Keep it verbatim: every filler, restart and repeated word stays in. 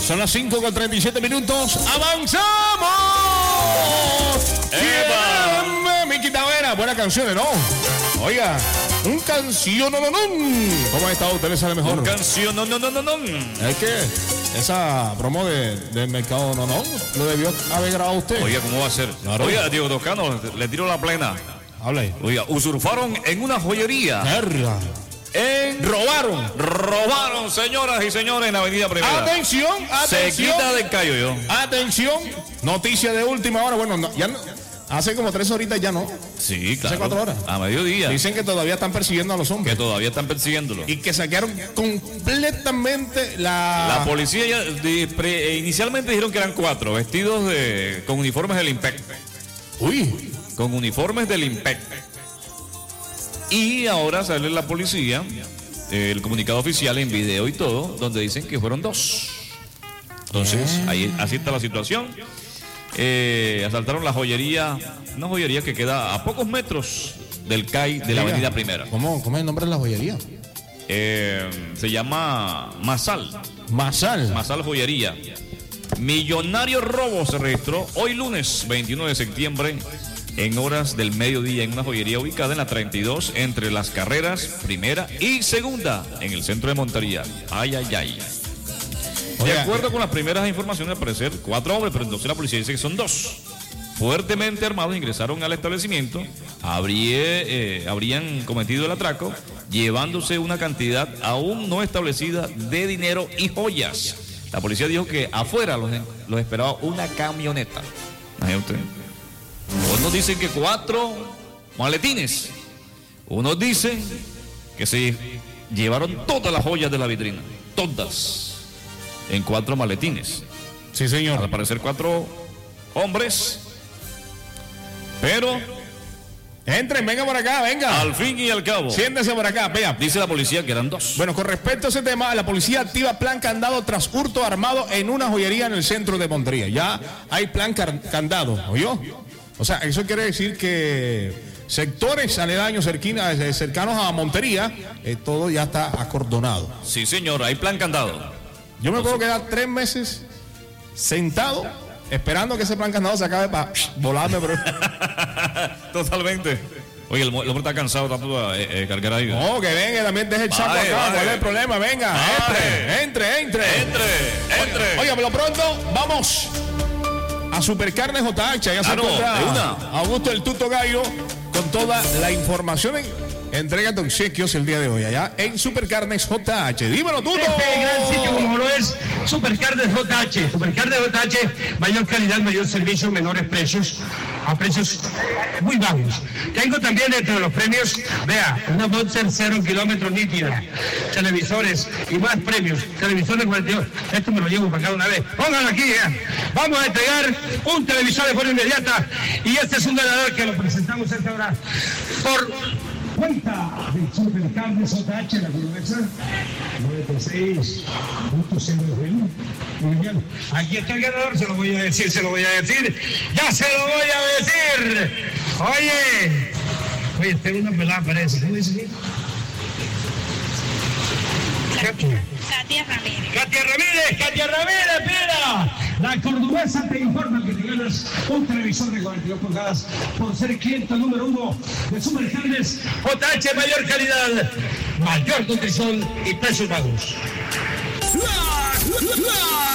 Son las cinco con treinta y siete minutos. ¡Avanzamos! ¡Eva! Miki Tavera, buenas canciones, ¿no? Oiga, un canción, no, no, no. ¿Cómo ha estado? ¿Usted le sale mejor? Un canción, no, no, no, no, no. Es que esa promo de, del mercado, no, no, lo debió haber grabado usted. Oiga, ¿cómo va a ser? Claro. Oiga, Diego Toscano, le tiro la plena. Habla ahí. Oiga, usurparon en una joyería. Verga. En... Robaron. Robaron, señoras y señores, en la Avenida Primera. Atención, atención. Se quita del callo yo. Atención. Noticia de última hora. Bueno, no, ya no, hace como tres horitas ya no. Sí, claro. Hace cuatro horas. A mediodía. Dicen que todavía están persiguiendo a los hombres. Que todavía están persiguiéndolo. Y que saquearon completamente la... La policía ya, de, pre, inicialmente dijeron que eran cuatro, vestidos de, con uniformes del IMPEC. Uy. Con uniformes del IMPEC. Y ahora sale la policía, eh, el comunicado oficial en video y todo, donde dicen que fueron dos. Entonces, ahí así está la situación. Eh, asaltaron la joyería, una joyería que queda a pocos metros del C A I de la Avenida Primera. ¿Cómo, cómo es el nombre de la joyería? Eh, se llama Masal. Masal. Masal Joyería. Millonario robo se registró hoy lunes veintiuno de septiembre en horas del mediodía en una joyería ubicada en la treinta y dos entre las carreras primera y segunda en el centro de Montería. Ay, ay, ay. De Oiga, acuerdo con las primeras informaciones, al parecer cuatro hombres, pero entonces la policía dice que son dos. Fuertemente armados ingresaron al establecimiento, habría, eh, habrían cometido el atraco, llevándose una cantidad aún no establecida de dinero y joyas. La policía dijo que afuera los, los esperaba una camioneta. Imagínate usted. Unos dicen que cuatro maletines. Unos dicen que se llevaron todas las joyas de la vitrina. Todas. En cuatro maletines. Sí, señor. Al parecer cuatro hombres. Pero Entren, venga por acá, venga. al fin y al cabo, Siéntese por acá, vea. dice la policía que eran dos. Bueno, con respecto a ese tema, la policía activa plan candado tras hurto armado en una joyería en el centro de Montería. Ya hay plan candado, ¿oyó? O sea, eso quiere decir que sectores aledaños cerquinas, cercanos a Montería, eh, todo ya está acordonado. Sí, señor, hay plan candado. Yo me puedo quedar tres meses sentado esperando que ese plan candado se acabe para volarme, pero... Totalmente. Oye, el, el hombre está cansado tanto de eh, eh, cargar ahí. No, que venga, también deje el saco Baje, acá. baje. ¿Cuál es el problema? Venga, Baje. entre, entre, entre. Entre, entre. Oye, por lo pronto, vamos a Supercarnes J H. Ya se Ah, no, encuentra de una. Augusto el Tuto Gallo con toda la información. En, entrega de obsequios el día de hoy allá en Supercarnes J H. Dímelo, Tuto. Este gran sitio como lo es Supercarnes J H. Supercarnes J H, mayor calidad, mayor servicio, menores precios, a precios muy bajos. Tengo también entre los premios, vea, una Monster cero kilómetros nítida, televisores y más premios, televisores cuarenta y dos. Esto me lo llevo para cada una vez. Pónganlo aquí, ¿eh? Vamos a entregar un televisor de forma inmediata y este es un ganador que lo presentamos esta hora por cuenta de Supercarnes J H, la conversa noventa y seis punto cero. Aquí está el ganador, se lo voy a decir, se lo voy a decir, ya se lo voy a decir. Oye, oye, tengo una pelada, parece. ¿Cómo dice aquí? Katia. Katia Ramírez. Katia Ramírez, Katia Ramírez, mira. La cordobesa te informa que te ganas un televisor de cuarenta y dos pulgadas por ser cliente número uno de Supercarnes J H, mayor calidad, mayor nutrición y precios bajos. La, la, la.